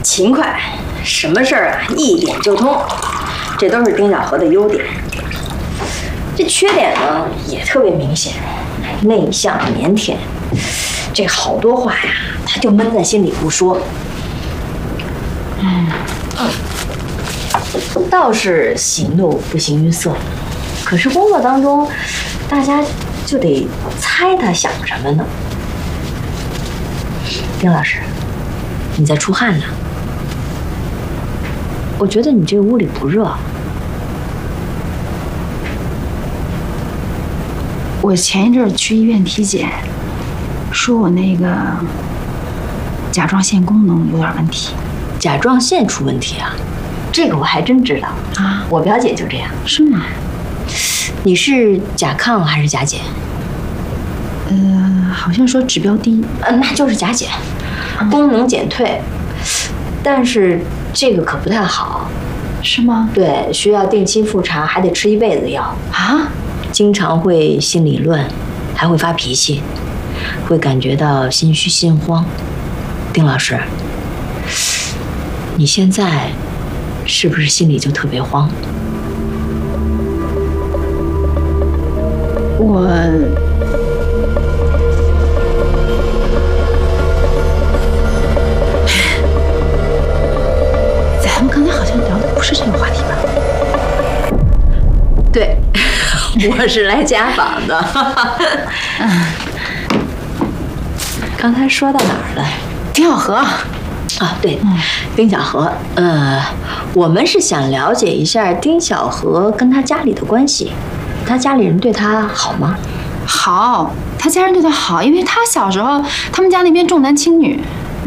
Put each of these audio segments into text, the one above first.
勤快，什么事儿啊一点就通，这都是丁小河的优点。这缺点呢也特别明显，内向腼腆，这好多话呀他就闷在心里不说。倒是喜怒不形于色，可是工作当中，大家就得猜他想什么呢？丁老师，你在出汗呢？我觉得你这个屋里不热。 我前一阵去医院体检，说我那个甲状腺功能有点问题。 甲状腺出问题啊？这个我还真知道啊，我表姐就这样。 是吗？ 你是甲亢还是甲减？ 好像说指标低。 那就是甲减，功能减退。但是这个可不太好。 是吗？ 对，需要定期复查，还得吃一辈子药啊。 经常会心理乱，还会发脾气，会感觉到心虚心慌。丁老师，你现在是不是心里就特别慌？ 咱们刚才好像聊的不是这个话题吧？ 对，我是来家访的。刚才说到哪儿了？ 丁小河。 啊，对，丁小河，我们是想了解一下丁小河跟他家里的关系，他家里人对他好吗？ 好，他家人对他好，因为他小时候他们家那边重男轻女。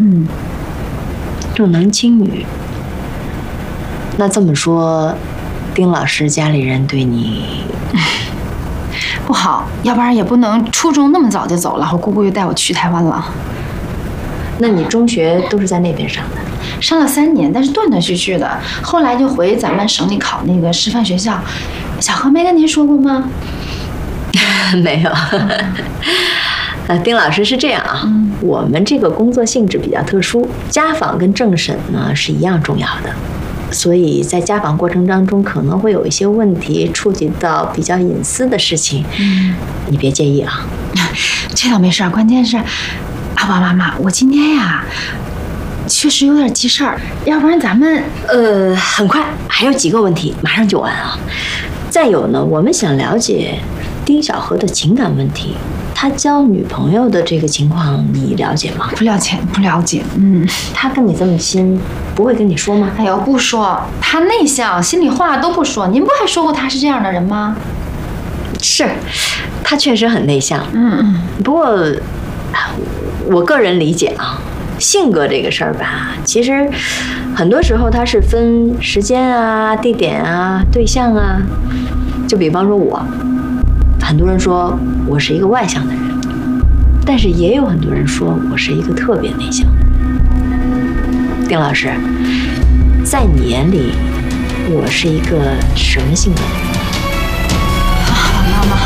重男轻女。那这么说，丁老师家里人对你不好，要不然也不能初中那么早就走了，我姑姑又带我去台湾了。 那你中学都是在那边上的？ 上了3年，但是断断续续的，后来就回咱们省里考那个师范学校。小何没跟您说过吗？ 没有。丁老师是这样啊，我们这个工作性质比较特殊，家访跟政审呢是一样重要的，所以在家访过程当中可能会有一些问题触及到比较隐私的事情，你别介意啊。 这倒没事，关键是。阿爸妈妈，我今天呀，确实有点急事儿，要不然咱们很快，还有几个问题，马上就完啊。再有呢，我们想了解丁小河的情感问题，他交女朋友的这个情况，你了解吗？ 不了解，不了解。 他跟你这么亲，不会跟你说吗？ 哎呦，不说，他内向，心里话都不说。您不还说过他是这样的人吗？ 是，他确实很内向。不过。我个人理解啊，性格这个事儿吧，其实很多时候它是分时间啊、地点啊、对象啊。就比方说我，很多人说我是一个外向的人，但是也有很多人说我是一个特别内向的人。丁老师，在你眼里，我是一个什么性格的人？ 妈妈。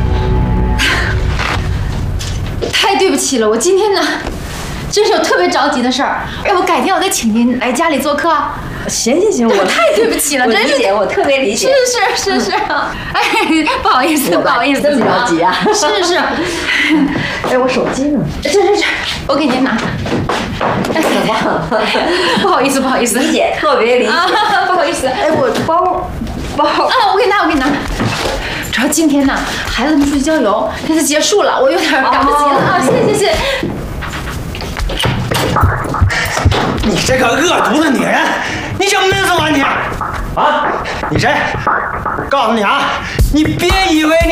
太对不起了，我今天呢，真是有特别着急的事儿，要不改天我再请您来家里做客。 行，我太对不起了，真是我特别理解。 是，哎，不好意思， 这么着急啊？ 是。 哎，我手机呢？ 这，我给您拿。哎，不好意思， 理解，特别理解。 不好意思， 哎，我包。 我给你拿。主要今天呢，孩子们出去郊游，这就结束了，我有点赶不及了啊！谢。 你这个恶毒的女人，你想闷死我你！啊，你谁？告诉你啊，你别以为你